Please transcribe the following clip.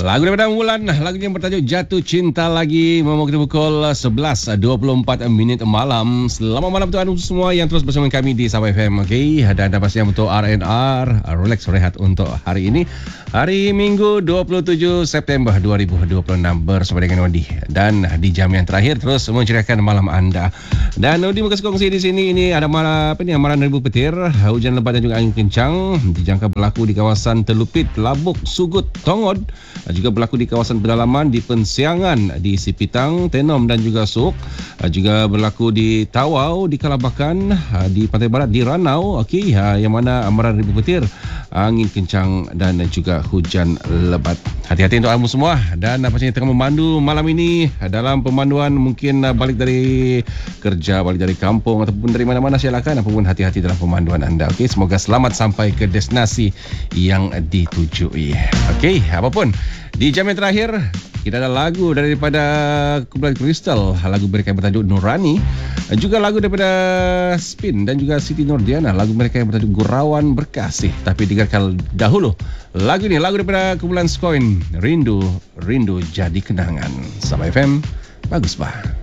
Lagu daripada Mulan, lagu yang bertajuk Jatuh Cinta Lagi, memang kita pukul 11.24 malam. Selamat malam untuk anda semua yang terus bersama kami di Sabah FM. Okay? Dan pastinya untuk RNR, relax rehat untuk hari ini. Hari Minggu 27 September 2026 bersama dengan Nodi. Dan di jam yang terakhir terus menceriakan malam anda. Dan Nodi berkongsi kongsi di sini, ini ada amaran ribu petir, hujan lebat dan juga angin kencang dijangka berlaku di kawasan Telupit, Labuk, Sugut, Tongod, juga berlaku di kawasan pedalaman di Pensiangan, di Sipitang, Tenom dan juga Sok, juga berlaku di Tawau, di Kalabakan, di Pantai Barat, di Ranau, okey, yang mana amaran ribu petir, angin kencang dan juga hujan lebat. Hati-hati untuk anda semua, dan pastinya tengah memandu malam ini dalam pemanduan, mungkin balik dari kerja, balik dari kampung ataupun dari mana-mana, silakan apapun hati-hati dalam pemanduan anda. Okey, semoga selamat sampai ke destinasi yang ditujui. Okey, apapun, di jam yang terakhir kita ada lagu daripada kumpulan Kristal, lagu mereka yang bertajuk Nurani, juga lagu daripada Spin dan juga Siti Nordiana, lagu mereka yang bertajuk Gurauan Berkasih. Tapi dengarkan dahulu lagu ini, lagu daripada kumpulan Skoin, Rindu Jadi Kenangan. Sabah FM, bagus bah.